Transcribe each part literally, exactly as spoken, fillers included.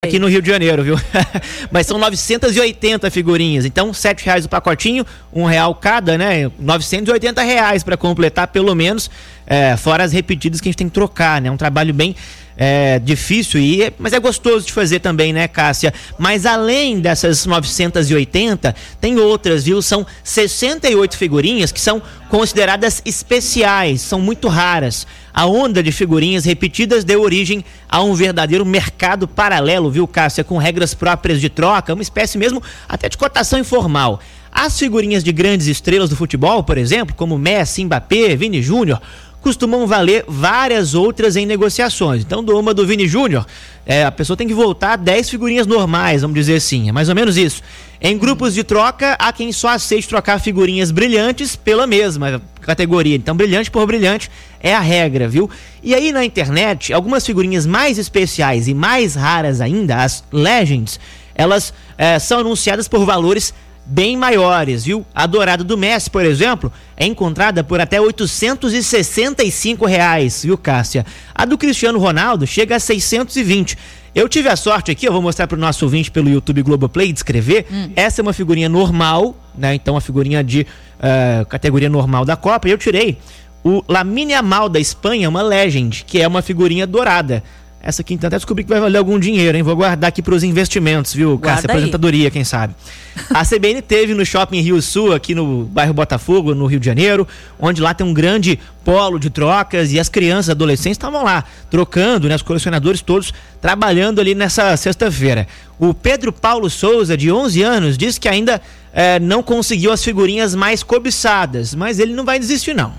Aqui no Rio de Janeiro, viu? Mas são novecentas e oitenta figurinhas, então sete reais o pacotinho, um real cada, né? novecentos e oitenta reais para completar pelo menos, é, fora as repetidas que a gente tem que trocar, né? Um trabalho bem é, difícil, e, mas é gostoso de fazer também, né, Cássia? Mas além dessas novecentas e oitenta, tem outras, viu? São sessenta e oito figurinhas que são consideradas especiais, são muito raras. A onda de figurinhas repetidas deu origem a um verdadeiro mercado paralelo, viu, Cássia? Com regras próprias de troca, uma espécie mesmo até de cotação informal. As figurinhas de grandes estrelas do futebol, por exemplo, como Messi, Mbappé, Vini Júnior, costumam valer várias outras em negociações. Então, do uma do Vini Júnior, é, a pessoa tem que voltar a dez figurinhas normais, vamos dizer assim, é mais ou menos isso. Em grupos de troca, há quem só aceite trocar figurinhas brilhantes pela mesma categoria. Então, brilhante por brilhante é a regra, viu? E aí, na internet, algumas figurinhas mais especiais e mais raras ainda, as Legends, elas é, são anunciadas por valores bem maiores, viu? A dourada do Messi, por exemplo, é encontrada por até oitocentos e sessenta e cinco reais, viu, Cássia? A do Cristiano Ronaldo chega a seiscentos e vinte. Eu tive a sorte aqui, eu vou mostrar para o nosso ouvinte pelo YouTube Globoplay descrever. Hum. Essa é uma figurinha normal, né? Então, uma figurinha de uh, categoria normal da Copa. E eu tirei o Lamine Yamal da Espanha, uma Legend, que é uma figurinha dourada. Essa aqui, então, até descobri que vai valer algum dinheiro, hein? Vou guardar aqui para os investimentos, viu, Cássia? Aposentadoria, quem sabe. A C B N teve no Shopping Rio Sul, aqui no bairro Botafogo, no Rio de Janeiro, onde lá tem um grande polo de trocas e as crianças, adolescentes estavam lá trocando, né? Os colecionadores todos trabalhando ali nessa sexta-feira. O Pedro Paulo Souza, de onze anos, disse que ainda eh, não conseguiu as figurinhas mais cobiçadas, mas ele não vai desistir, não.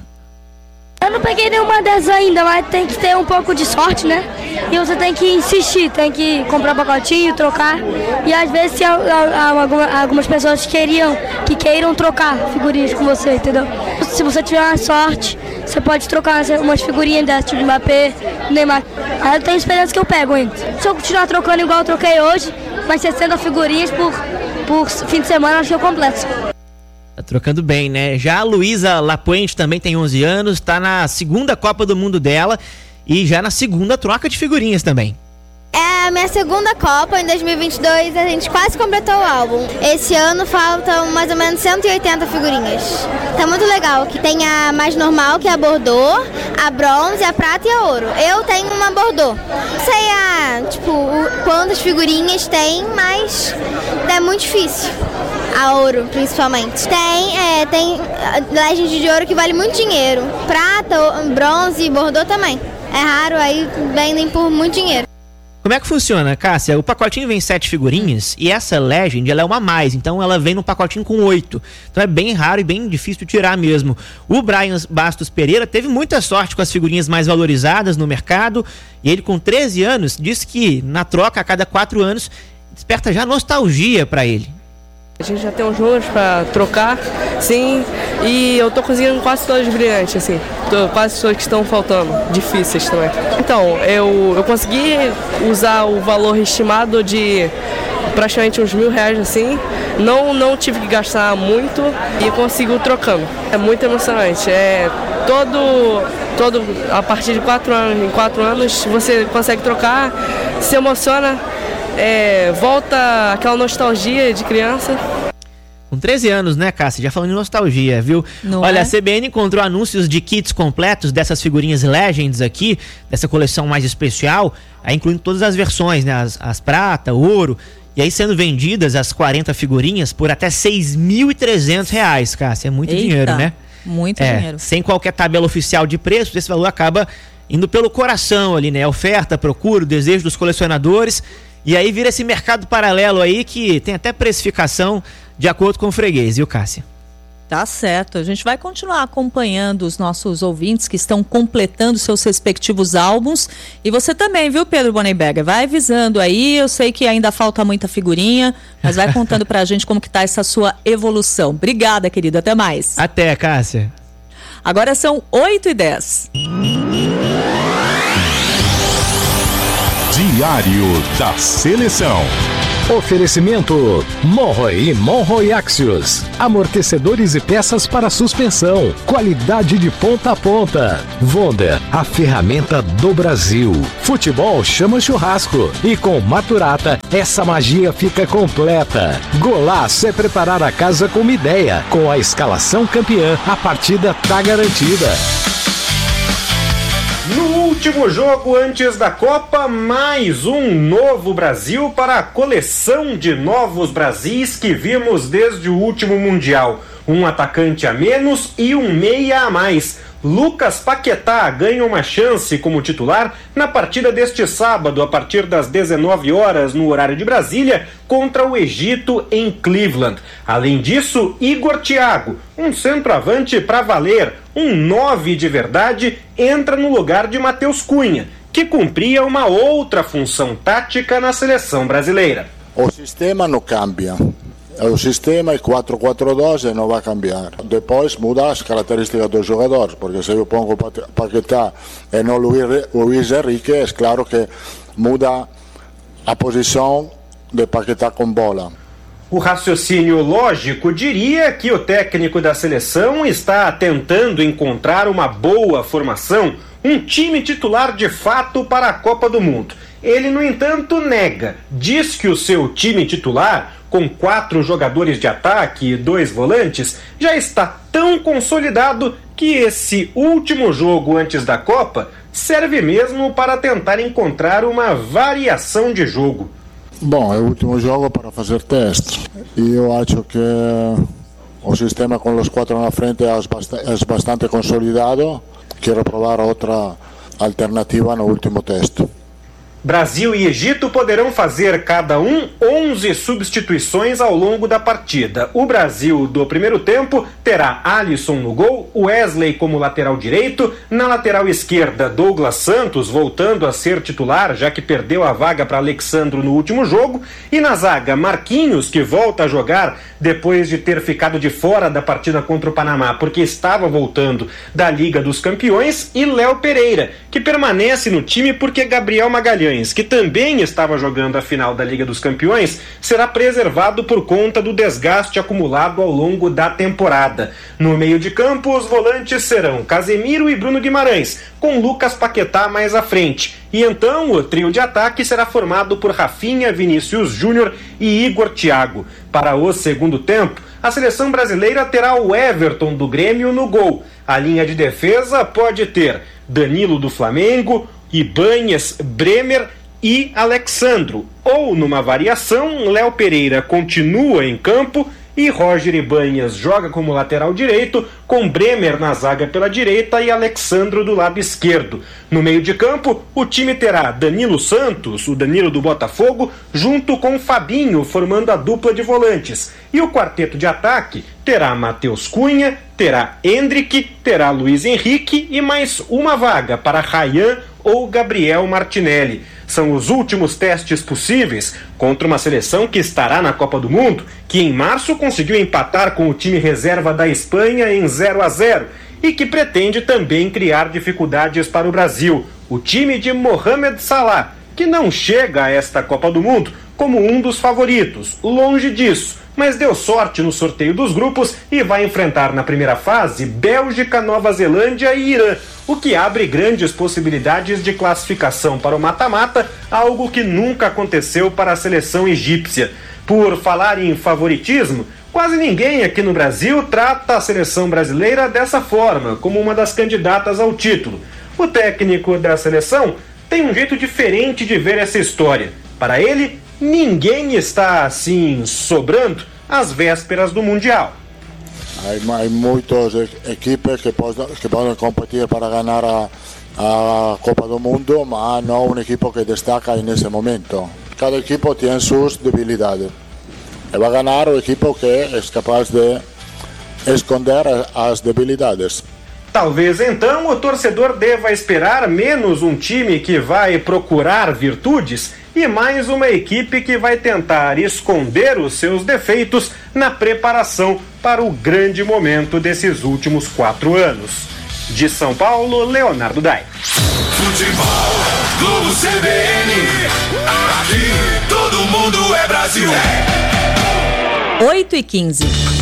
Eu não peguei nenhuma dessas ainda, mas tem que ter um pouco de sorte, né? E você tem que insistir, tem que comprar pacotinho, trocar. E às vezes se algumas pessoas queriam, que queiram trocar figurinhas com você, entendeu? Se você tiver uma sorte, você pode trocar umas figurinhas dessas, tipo Mbappé, Neymar. Aí eu tenho esperança que eu pego ainda. Se eu continuar trocando igual eu troquei hoje, mais sessenta figurinhas por, por fim de semana, acho que eu completo. Tá trocando bem, né? Já a Luísa Lapuente também tem onze anos, tá na segunda Copa do Mundo dela e já na segunda troca de figurinhas também. É a minha segunda Copa, em dois mil e vinte e dois a gente quase completou o álbum. Esse ano faltam mais ou menos cento e oitenta figurinhas. Tá muito legal, que tem a mais normal, que é a Bordeaux, a bronze, a prata e a ouro. Eu tenho uma Bordeaux. Não sei a, tipo, o, quantas figurinhas tem, mas é muito difícil. A ouro, principalmente. Tem, é, tem Legend de ouro que vale muito dinheiro. Prata, bronze e Bordeaux também. É raro, aí vendem por muito dinheiro. Como é que funciona, Cássia? O pacotinho vem sete figurinhas e essa Legend, ela é uma a mais, então ela vem num pacotinho com oito. Então é bem raro e bem difícil de tirar mesmo. O Brian Bastos Pereira teve muita sorte com as figurinhas mais valorizadas no mercado e ele, com treze anos, disse que na troca a cada quatro anos desperta já nostalgia para ele. A gente já tem uns números para trocar, sim, e eu tô conseguindo quase todas brilhantes, assim, tô, quase todas que estão faltando, difíceis também. Então, eu, eu consegui usar o valor estimado de praticamente uns mil reais, assim, não, não tive que gastar muito e consigo trocando. É muito emocionante, é todo, todo a partir de quatro anos, em quatro anos você consegue trocar, se emociona. É, volta aquela nostalgia de criança. Com treze anos, né, Cássia? Já falando de nostalgia, viu? Não Olha, é? a C B N encontrou anúncios de kits completos dessas figurinhas Legends aqui, dessa coleção mais especial, aí incluindo todas as versões, né? As, as prata, ouro, e aí sendo vendidas as quarenta figurinhas por até seis mil e trezentos reais, Cássia. É muito Eita, dinheiro, né? Muito é, dinheiro. Sem qualquer tabela oficial de preços, esse valor acaba indo pelo coração ali, né? Oferta, procura, o desejo dos colecionadores. E aí vira esse mercado paralelo aí que tem até precificação de acordo com o freguês, viu, Cássia? Tá certo. A gente vai continuar acompanhando os nossos ouvintes que estão completando seus respectivos álbuns. E você também, viu, Pedro Bonenberger? Vai avisando aí. Eu sei que ainda falta muita figurinha, mas vai contando pra gente como que tá essa sua evolução. Obrigada, querido. Até mais. Até, Cássia. Agora são oito e dez. Diário da Seleção. Oferecimento Monroe e Monroe Axios. Amortecedores e peças para suspensão. Qualidade de ponta a ponta. Wonder, a ferramenta do Brasil. Futebol chama churrasco. E com Maturata, essa magia fica completa. Golaço é preparar a casa com uma ideia. Com a escalação campeã, a partida tá garantida. No último jogo antes da Copa, mais um novo Brasil para a coleção de novos Brasis que vimos desde o último Mundial. Um atacante a menos e um meia a mais. Lucas Paquetá ganha uma chance como titular na partida deste sábado, a partir das dezenove horas, no horário de Brasília, contra o Egito em Cleveland. Além disso, Igor Thiago, um centroavante para valer, um nove de verdade, entra no lugar de Matheus Cunha, que cumpria uma outra função tática na seleção brasileira. O sistema não cambia. O sistema é quatro quatro dois e não vai cambiar. Depois muda as características dos jogadores, porque se eu pongo Paquetá e não Luiz Henrique, é claro que muda a posição de Paquetá com bola. O raciocínio lógico diria que o técnico da seleção está tentando encontrar uma boa formação, um time titular de fato para a Copa do Mundo. Ele, no entanto, nega. Diz que o seu time titular, com quatro jogadores de ataque e dois volantes, já está tão consolidado que esse último jogo antes da Copa serve mesmo para tentar encontrar uma variação de jogo. Bom, é o último jogo para fazer testes. E eu acho que o sistema com os quatro na frente é bastante consolidado. Quero provar outra alternativa no último teste. Brasil e Egito poderão fazer cada um onze substituições ao longo da partida. O Brasil do primeiro tempo terá Alisson no gol, Wesley como lateral direito, na lateral esquerda Douglas Santos voltando a ser titular, já que perdeu a vaga para Alexandro no último jogo, e na zaga Marquinhos, que volta a jogar depois de ter ficado de fora da partida contra o Panamá porque estava voltando da Liga dos Campeões, e Léo Pereira, que permanece no time porque Gabriel Magalhães, que também estava jogando a final da Liga dos Campeões, será preservado por conta do desgaste acumulado ao longo da temporada. No meio de campo, os volantes serão Casemiro e Bruno Guimarães, com Lucas Paquetá mais à frente. E então o trio de ataque será formado por Rafinha, Vinícius Júnior e Igor Thiago. Para o segundo tempo, a seleção brasileira terá o Everton do Grêmio no gol. A linha de defesa pode ter Danilo do Flamengo, Ibanhas, Bremer e Alexandro. Ou, numa variação, Léo Pereira continua em campo e Roger Ibanhas joga como lateral direito, com Bremer na zaga pela direita e Alexandro do lado esquerdo. No meio de campo, o time terá Danilo Santos, o Danilo do Botafogo, junto com Fabinho, formando a dupla de volantes. E o quarteto de ataque terá Matheus Cunha, terá Endrick, terá Luiz Henrique e mais uma vaga para Ryan ou Gabriel Martinelli. São os últimos testes possíveis contra uma seleção que estará na Copa do Mundo, que em março conseguiu empatar com o time reserva da Espanha em zero a zero e que pretende também criar dificuldades para o Brasil. O time de Mohamed Salah, que não chega a esta Copa do Mundo como um dos favoritos, longe disso, mas deu sorte no sorteio dos grupos e vai enfrentar na primeira fase Bélgica, Nova Zelândia e Irã, o que abre grandes possibilidades de classificação para o mata-mata, algo que nunca aconteceu para a seleção egípcia. Por falar em favoritismo, quase ninguém aqui no Brasil trata a seleção brasileira dessa forma, como uma das candidatas ao título. O técnico da seleção tem um jeito diferente de ver essa história. Para ele, ninguém está assim sobrando às vésperas do Mundial. Há muitas equipes que podem, que podem competir para ganhar a, a Copa do Mundo, mas não um equipo que destaca nesse momento. Cada equipo tem suas debilidades. E vai ganhar o equipo que é capaz de esconder as debilidades. Talvez então o torcedor deva esperar menos um time que vai procurar virtudes e mais uma equipe que vai tentar esconder os seus defeitos na preparação para o grande momento desses últimos quatro anos. De São Paulo, Leonardo Dai. futebol, Globo C B N, aqui todo mundo é Brasil. oito e quinze.